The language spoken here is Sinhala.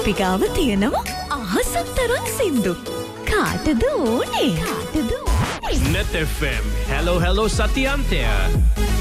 අපි ගාව තියෙනවා අහසක් තරම් සින්දු. කාටද ඕනේ? Net FM. Hello, hello, Satyantya.